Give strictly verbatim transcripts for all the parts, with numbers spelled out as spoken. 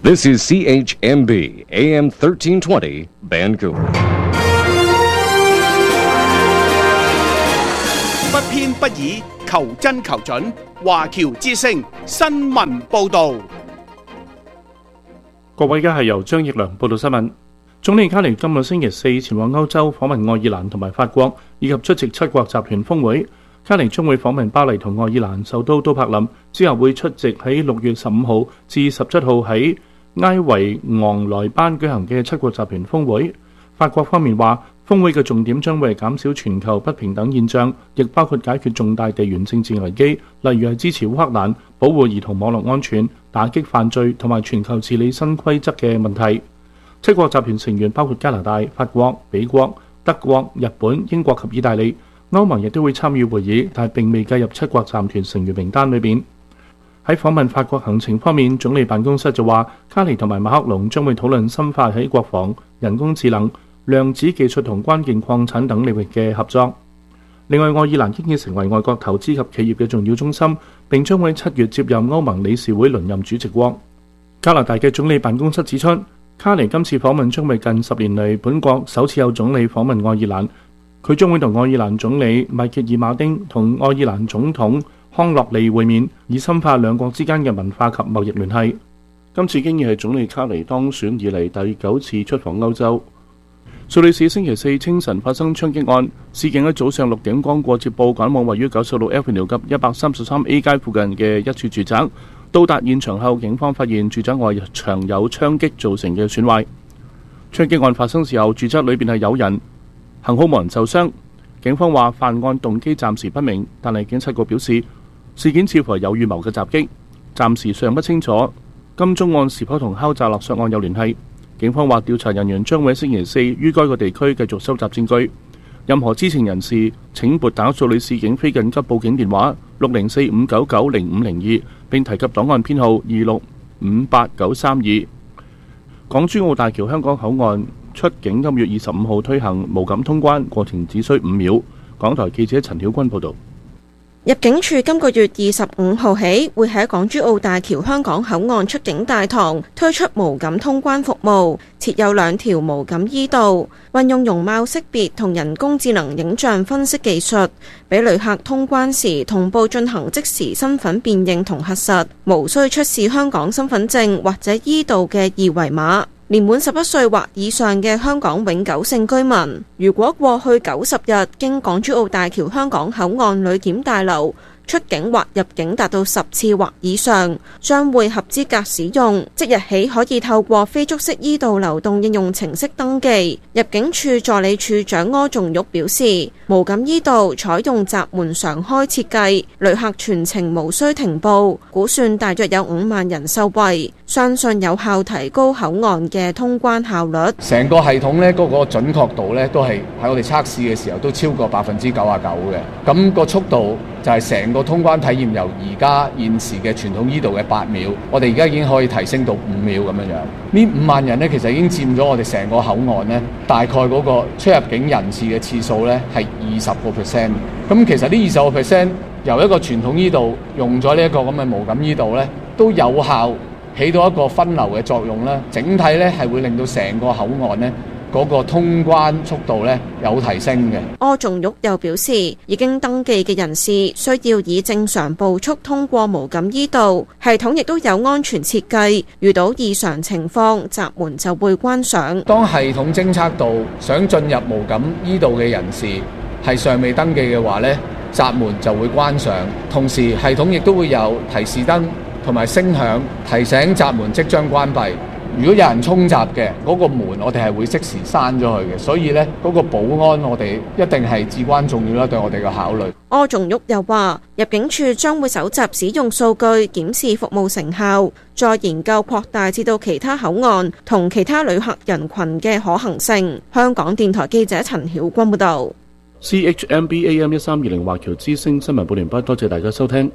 This is C H M B A M thirteen twenty Vancouver。 不偏不倚，求真求準。華僑之聲新聞報導。 各位，而家係由張奕良報道新聞。總理卡尼今個星期四前往歐洲訪問愛爾蘭同埋法國，以及出席七國集團峰會。卡尼將會訪問巴黎同愛爾蘭首都都柏林，之後會出席喺六月十五號至十七號喺埃維昂萊班舉行嘅七國集團峰會。法國方面話，峰會嘅重點將會係減少全球不平等現象，亦包括解決重大地緣政治危機，例如係支持烏克蘭、保護兒童網絡安全、打擊犯罪同埋全球治理新規則嘅問題。七國集團成員包括加拿大、法國、美國、德國、日本、英國及意大利。歐盟亦都會參與會議，但係並未計入七國集團成員名單裏邊。喺訪問法國行程方面，總理辦公室就話，卡尼同埋馬克龍將會討論深化喺國防、人工智能、量子技術同關鍵礦產等領域嘅合作。另外，愛爾蘭經已成為外國投資及企業嘅重要中心，並將會喺七月接任歐盟理事會輪任主席國。加拿大嘅總理辦公室指出，卡尼今次訪問將為近十年嚟本國首次有總理訪問愛爾蘭。佢將會同愛爾蘭總理米歇爾馬丁同愛爾蘭總統康樂利會面，以深化兩國之間嘅文化及貿易聯繫。今次經已係總理卡尼當選以嚟第九次出訪歐洲。蘇黎世星期四清晨發生槍擊案，事件喺早上六點剛過接報趕往位於九十六 Avenue 及一百三十三 A 街附近嘅一處住宅。到達現場後，警方發現住宅外牆有槍擊造成嘅損壞。槍擊案發生時候，住宅裏邊係有人。幸好冇人受傷。警方話犯案動機暫時不明，但係警察局表示事件似乎係有預謀嘅襲擊，暫時尚不清楚金鐘案是否同敲詐勒索案有聯繫。警方話調查人員將會喺星期四於該個地區繼續收集證據。任何知情人士請撥打蘇黎世警非緊急報警電話六零四五九九零五零二，並提及檔案編號二六五八九三二。港珠澳大橋香港口岸出境今月二十五號推行無感通關，過程只需五秒。港台記者陳曉君報導。 入境處今個月二十五號起會喺港珠澳大橋香港口岸出境大堂推出無感通關服務，設有兩條無感 e 道，運用容貌識別同人工智能影像分析技術，俾旅客通關時同步進行即時身份辨認同核實，無需出示香港身份證或者 e 道嘅二維碼。年滿十一歲或以上嘅香港永久性居民，如果過去九十日經港珠澳大橋香港口岸旅檢大樓出境或入境達到十次或以上，將會合資格使用。即日起可以透過非觸式 e 道流動應用程式登記。入境處助理處長柯仲玉表示，無感 e 道採用閘門常開設計，旅客全程無需停步，估算大約有五萬人受惠，相信有效提高口岸嘅通關效率。 成個系統呢嗰個準確度呢，都係喺我哋測試嘅時候都超過百分之九十九嘅。咁個速度就係成個通關體驗由而家現時嘅傳統 e 道嘅八秒，我哋而家已經可以提升到五秒咁樣樣。呢五萬人呢，其實已經佔咗我哋成個口岸呢大概嗰個出入境人次嘅次數呢係二十個 percent。咁其實呢二十個 percent 由一個傳統 e 道用咗呢一個咁嘅無感 e 道呢，都有效起到一個分流嘅作用啦。整體呢係會令到成個口岸呢嗰個通關速度咧有提升嘅。 柯仲玉又表示，已經登記嘅人士需要以正常步速通過無感 e 道，系統亦都有安全設計，遇到異常情況，閘門就會關上。 當系統偵測到想進入無感 e 道嘅人士係尚未登記嘅話咧，閘門就會關上。同時系統亦都會有提示燈同埋聲響提醒閘門即將關閉。如果有人衝閘嘅嗰個門，我哋係會即時閂咗佢嘅，所以呢嗰個保安我哋一定係至關重要啦，對我哋嘅考慮。 柯仲玉又話，入境處將會搜集使用數據，檢視服務成效，再研究擴大至到其他口岸同其他旅客人群嘅可行性。香港電台記者陳曉君報導。 C H M B A M 一三二零華僑之聲新聞報完畢，多謝大家收聽。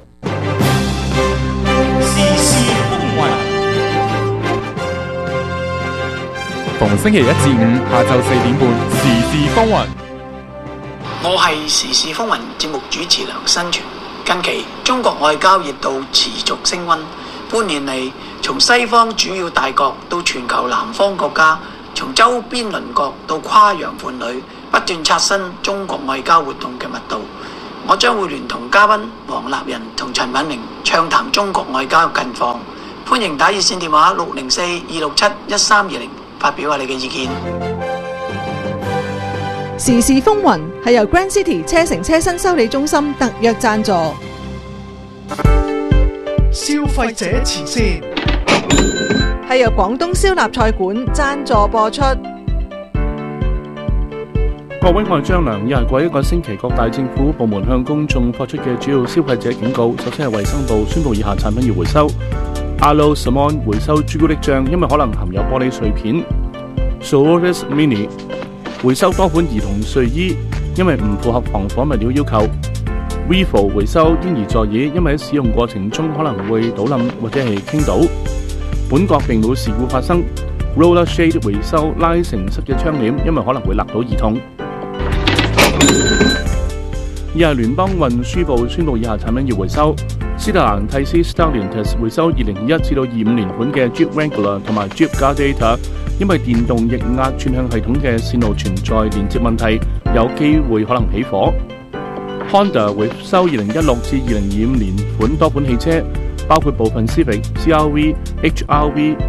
逢星期一至五下晝四點半，時事風雲。 我係時事風雲節目主持梁新全。近期中國外交熱度持續升溫， 半年嚟，從西方主要大國到全球南方國家，從周邊鄰國到跨洋伴侶，不斷刷新中國外交活動嘅密度。我將會聯同嘉賓黃立仁同陳敏明暢談中國外交近況。歡迎打熱線電話六零四二六七一三二零發表下你嘅意見。 時事風雲係由 Grand City 車城車身修理中心特約贊助。 消費者前線係由廣東燒臘菜館贊助播出。 各位我係張良，又係過一個星期，各大政府部門向公眾發出嘅主要消費者警告。首先係衛生部宣布以下產品要回收：Alo Salmon 回收朱古力醬，因為可能含有玻璃碎片；Soloris Mini 回收多款兒童睡衣，因為唔符合防火物料要求；Vivo 回收嬰兒座椅，因為喺使用過程中可能會倒冧或者係傾倒。本國並冇事故發生。Roller Shade 回收拉繩式嘅窗簾，因為可能會勒到兒童。以下聯邦運輸部宣布以下產品要回收：斯特蘭蒂斯 Stellantis 回收二零二一至到二五年款嘅 Jeep Wrangler 同埋 Jeep Gladiator， 因為電動液壓轉向系統嘅線路存在連接問題，有機會可能起火。Honda 回收二零一六至二零二五年款多款汽車，包括部分 Civic、C R V、H R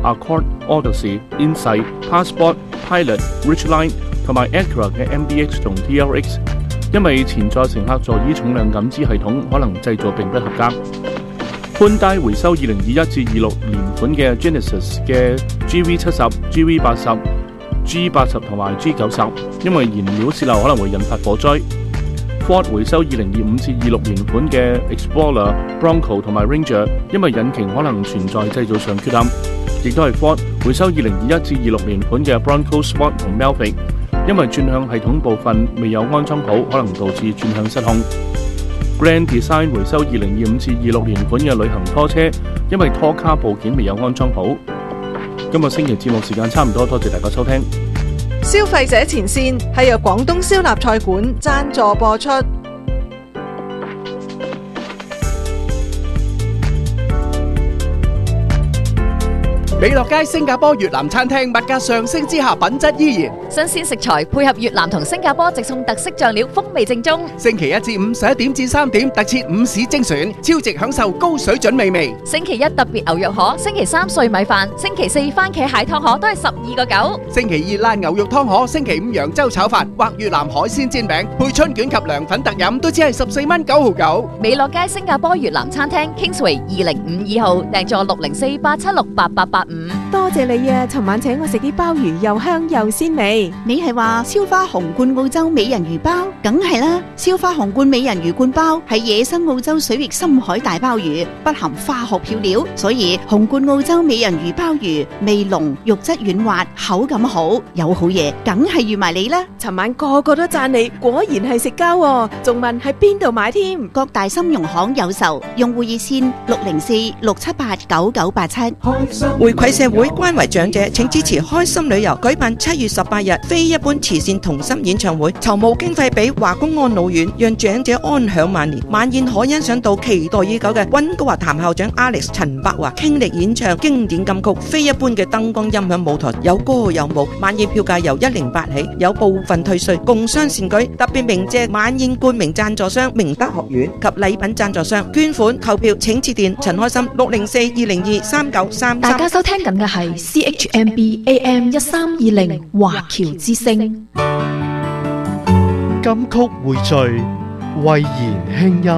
V、Accord、Odyssey、Insight、Passport、Pilot、Ridgeline 同埋 Acura 嘅 M B X 同 T R X， 因為前座乘客座椅重量感知系統可能製造並不合格。Hyundai 回收二零二一至二六年款嘅 Genesis 嘅 G V 七十、G V 八十、G 八十同埋 G 九十，因為燃料泄漏可能會引發火災。Ford 回收二零二五至二六年款嘅 Explorer、Bronco 同埋 Ranger， 因為引擎可能存在製造上缺陷。亦都係 Ford 回收二零二一至二六年款嘅 Bronco Sport 同 Mavic， 因為轉向系統部分未有安裝好，可能導致轉向失控。Grand Design 回收二零二五至二六年款嘅旅行拖車，因為拖卡部件未有安裝好。今個星期節目時間差唔多，多謝大家收聽。 消費者前線係由廣東燒臘菜館贊助播出。 美樂街新加坡越南餐廳物價上升之下，品質依然。 新鮮食材配合越南同新加坡直送特色醬料，風味正宗。 星期一至五十一點至三點，特設午市精選，超值享受高水準美味。 星期一特別牛肉河，星期三碎米飯，星期四番茄蟹湯河都係十二個九。 星期二辣牛肉湯河，星期五揚州炒飯或越南海鮮煎餅，配春卷及涼粉特飲都只係十四蚊九毫九。 美樂街新加坡越南餐廳 Kingsway 二零五二號，訂座六零四八七六八八八五。 多謝你啊！尋晚請我食啲鮑魚，又香又鮮味。 你係話燒花紅冠澳洲美人魚鮑？梗係啦！燒花紅冠美人魚冠鮑係野生澳洲水域深海大鮑魚，不含化學漂料，所以紅冠澳洲美人魚鮑魚味濃，肉質軟滑，口感好，有好嘢，梗係預埋你啦！ 尋晚個個都讚你，果然係食家喎，仲問喺邊度買添？ 各大金融行有售，用戶熱線六零四六七八九九八七。 回饋社會，關懷長者，請支持開心旅遊舉辦七月十八日非一般慈善同心演唱會，籌募經費俾華公安老院，讓長者安享晚年。晚宴可欣賞到期待已久嘅溫哥華譚校長 Alex 陳柏華傾力演唱經典金曲，非一般嘅燈光音響舞台，有歌有舞。晚宴票價由一零八起，有部分退稅，共襄善舉。特別鳴謝晚宴冠名贊助商明德學院及禮品贊助商。捐款購票請致電陳開心六零四二零二三九三三。 大家收聽緊嘅係 C H M B A M 一三二零華僑之聲。 金曲匯聚，慧言輕音。